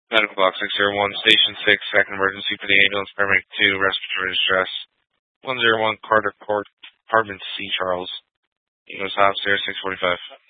Medical box 601, station 6, second emergency for the ambulance, paramedic 2, respiratory distress. 101 Carter Court, apartment C, Charles. He goes upstairs, 645.